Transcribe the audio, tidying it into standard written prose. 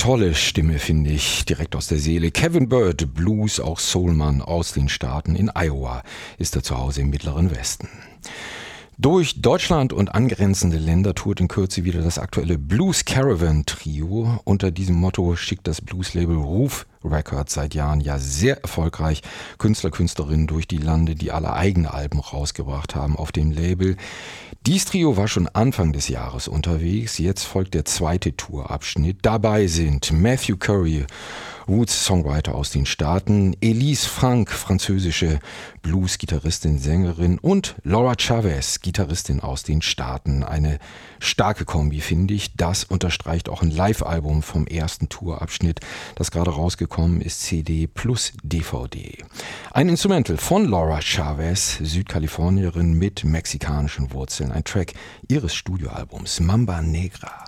tolle Stimme, finde ich, direkt aus der Seele. Kevin Bird, Blues, auch Soulmann aus den Staaten. In Iowa ist er zu Hause im Mittleren Westen. Durch Deutschland und angrenzende Länder tourt in Kürze wieder das aktuelle Blues Caravan Trio. Unter diesem Motto schickt das Blueslabel Ruf Records seit Jahren ja sehr erfolgreich Künstler, Künstlerinnen durch die Lande, die alle eigene Alben rausgebracht haben auf dem Label. Dies Trio war schon Anfang des Jahres unterwegs. Jetzt folgt der zweite Tourabschnitt. Dabei sind Matthew Curry, Roots-Songwriter aus den Staaten, Elise Frank, französische Blues-Gitarristin, Sängerin und Laura Chavez, Gitarristin aus den Staaten. Eine starke Kombi, finde ich. Das unterstreicht auch ein Live-Album vom ersten Tourabschnitt, das gerade rausgekommen ist, CD plus DVD. Ein Instrumental von Laura Chavez, Südkalifornierin mit mexikanischen Wurzeln. Ein Track ihres Studioalbums Mamba Negra.